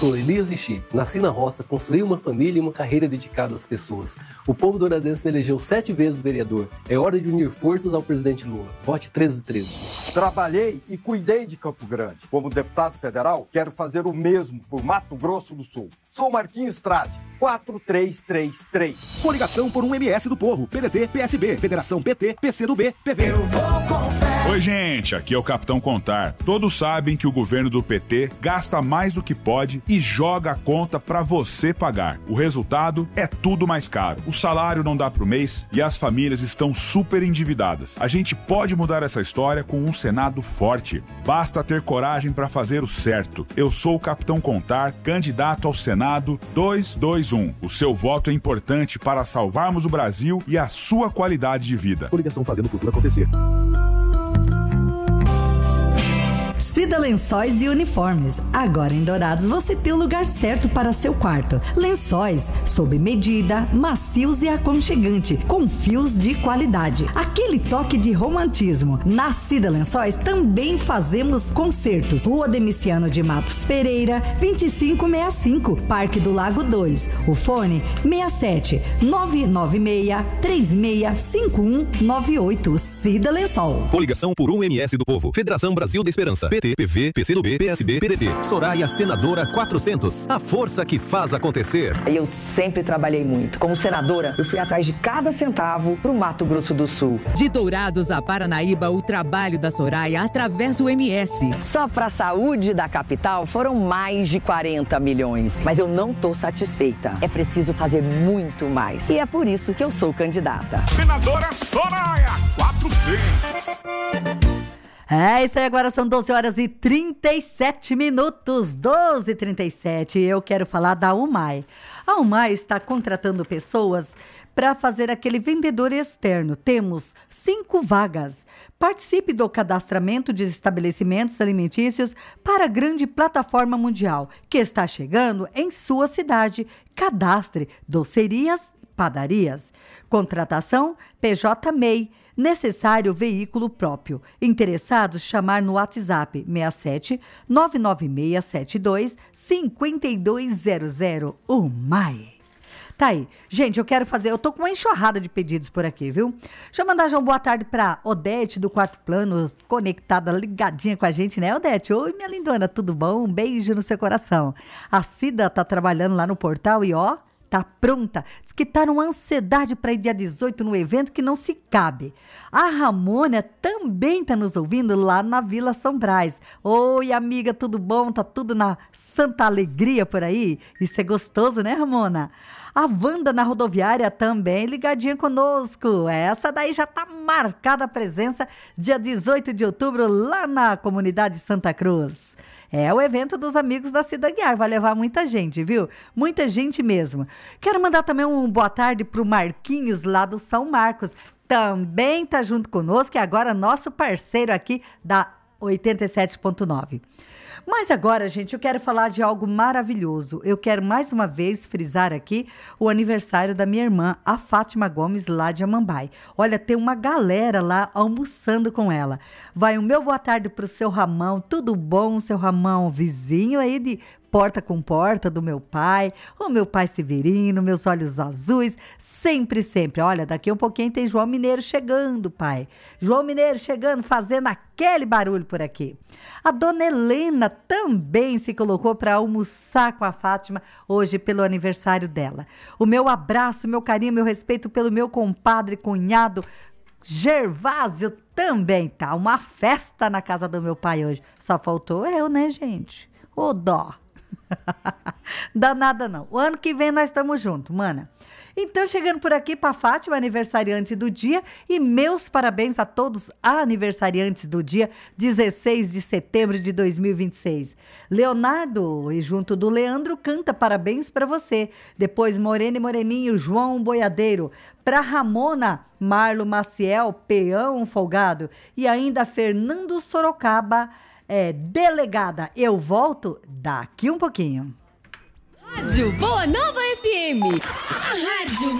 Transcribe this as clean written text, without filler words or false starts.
Sou Elias Vichy. Nasci na roça, construí uma família e uma carreira dedicada às pessoas. O povo douradense me elegeu 7 vezes vereador. É hora de unir forças ao presidente Lula. Vote 1313. Trabalhei e cuidei de Campo Grande. Como deputado federal, quero fazer o mesmo por Mato Grosso do Sul. Sou Marquinhos Trade, 4333. Coligação por um MS do Povo, PDT, PSB, Federação PT, PCdoB, PV. Eu vou com fé. Oi, gente, aqui é o Capitão Contar. Todos sabem que o governo do PT gasta mais do que pode e joga a conta pra você pagar. O resultado é tudo mais caro. O salário não dá pro mês e as famílias estão super endividadas. A gente pode mudar essa história com um Senado forte. Basta ter coragem pra fazer o certo. Eu sou o Capitão Contar, candidato ao Senado 221. O seu voto é importante para salvarmos o Brasil e a sua qualidade de vida. Coligação fazendo o futuro acontecer. Cida Lençóis e Uniformes. Agora em Dourados você tem o lugar certo para seu quarto. Lençóis sob medida, macios e aconchegante, com fios de qualidade. Aquele toque de romantismo. Na Cida Lençóis também fazemos concertos. Rua Demiciano de Matos Pereira, 2565, Parque do Lago 2. O fone 67 996 365198. Cida Lençol. Coligação por um MS do Povo. Federação Brasil da Esperança. PT, PV, PCdoB, PSB, PDT. Soraya, senadora 400. A força que faz acontecer. Eu sempre trabalhei muito. Como senadora, eu fui atrás de cada centavo pro Mato Grosso do Sul. De Dourados a Paranaíba, o trabalho da Soraya atravessa o MS. Só pra saúde da capital foram mais de 40 milhões. Mas eu não tô satisfeita. É preciso fazer muito mais. E é por isso que eu sou candidata. Senadora Soraya 400. É, isso aí, agora são 12 horas e 37 minutos, 12h37. Eu quero falar da UMAI. A UMAI está contratando pessoas para fazer aquele vendedor externo. Temos 5 vagas. Participe do cadastramento de estabelecimentos alimentícios para a grande plataforma mundial que está chegando em sua cidade. Cadastre docerias, padarias. Contratação PJ MEI. Necessário veículo próprio. Interessados, chamar no WhatsApp 67 99672 5200. UMAI. Tá aí. Gente, eu tô com uma enxurrada de pedidos por aqui, viu? Deixa eu mandar já uma boa tarde pra Odete do Quarto Plano, conectada, ligadinha com a gente, né, Odete? Oi, minha lindona, tudo bom? Um beijo no seu coração. A Cida tá trabalhando lá no portal e ó, tá pronta. Diz que tá numa ansiedade para ir dia 18 no evento que não se cabe. A Ramona também tá nos ouvindo lá na Vila São Brás. Oi, amiga, tudo bom? Tá tudo na santa alegria por aí? Isso é gostoso, né, Ramona? A Wanda na rodoviária também ligadinha conosco. Essa daí já tá marcada a presença dia 18 de outubro lá na comunidade Santa Cruz. É o evento dos amigos da Cida Guiar, vai levar muita gente, viu? Muita gente mesmo. Quero mandar também um boa tarde pro Marquinhos lá do São Marcos. Também tá junto conosco e agora nosso parceiro aqui da 87.9. Mas agora, gente, eu quero falar de algo maravilhoso. Eu quero mais uma vez frisar aqui o aniversário da minha irmã, a Fátima Gomes, lá de Amambai. Olha, tem uma galera lá almoçando com ela. Vai o meu boa tarde pro seu Ramão. Tudo bom, seu Ramão? Vizinho aí de porta com porta do meu pai, o meu pai Severino, meus olhos azuis, sempre, sempre. Olha, daqui um pouquinho tem João Mineiro chegando, pai. João Mineiro chegando, fazendo aquele barulho por aqui. A dona Helena também se colocou para almoçar com a Fátima hoje pelo aniversário dela. O meu abraço, meu carinho, meu respeito pelo meu compadre, cunhado, Gervásio também tá. Uma festa na casa do meu pai hoje. Só faltou eu, né, gente? Ô dó. Dá nada não. O ano que vem nós estamos juntos, mana. Então, chegando por aqui para Fátima, aniversariante do dia, e meus parabéns a todos aniversariantes do dia 16 de setembro de 2026. Leonardo, e junto do Leandro, canta parabéns para você. Depois, Morena e Moreninho, João Boiadeiro. Para Ramona, Marlo Maciel, Peão Folgado. E ainda Fernando Sorocaba, delegada. Eu volto daqui um pouquinho. Rádio Boa Nova FM. A rádio